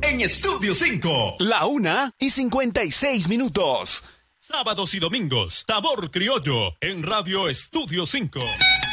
en Estudio 5. La 1:56. Sábados y domingos, Sabor Criollo en Radio Estudio 5.